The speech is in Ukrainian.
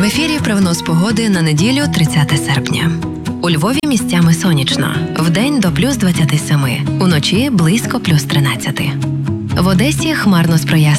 ефірі прогноз погоди на неділю 30 серпня. У Львові місцями сонячно. Вдень до плюс 27, уночі близько плюс 13. В Одесі хмарно з проясненнями.